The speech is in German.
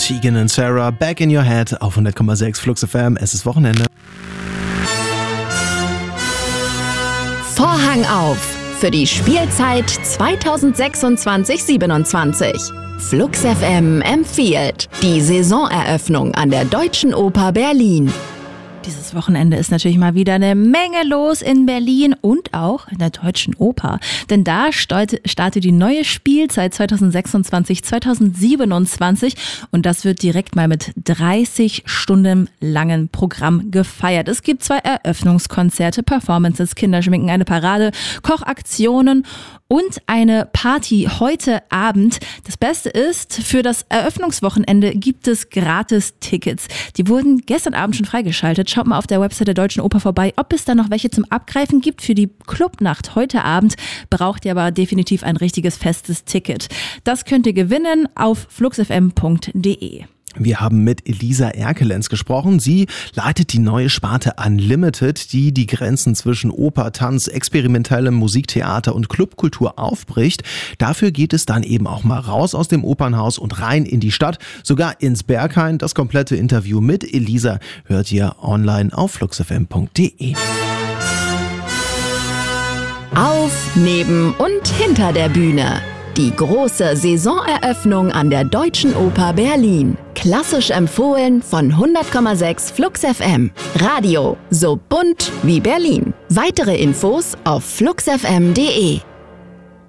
Tegan und Sarah, Back in Your Head auf 100,6 Flux FM. Es ist Wochenende. Vorhang auf für die Spielzeit 2026/27. Flux FM empfiehlt die Saisoneröffnung an der Deutschen Oper Berlin. Dieses Wochenende ist natürlich mal wieder eine Menge los in Berlin und auch in der Deutschen Oper. Denn da startet die neue Spielzeit 2026/27 und das wird direkt mal mit 30 Stunden langen Programm gefeiert. Es gibt 2 Eröffnungskonzerte, Performances, Kinderschminken, eine Parade, Kochaktionen und eine Party heute Abend. Das Beste ist, für das Eröffnungswochenende gibt es Gratis-Tickets. Die wurden gestern Abend schon freigeschaltet. Schaut mal auf der Website der Deutschen Oper vorbei, ob es da noch welche zum Abgreifen gibt. Für die Clubnacht heute Abend braucht ihr aber definitiv ein richtiges festes Ticket. Das könnt ihr gewinnen auf fluxfm.de. Wir haben mit Elisa Erkelenz gesprochen. Sie leitet die neue Sparte Unlimited, die die Grenzen zwischen Oper, Tanz, experimentellem Musiktheater und Clubkultur aufbricht. Dafür geht es dann eben auch mal raus aus dem Opernhaus und rein in die Stadt, sogar ins Berghain. Das komplette Interview mit Elisa hört ihr online auf fluxfm.de. Auf, neben und hinter der Bühne. Die große Saisoneröffnung an der Deutschen Oper Berlin. Klassisch empfohlen von 100,6 Flux FM. Radio so bunt wie Berlin. Weitere Infos auf fluxfm.de.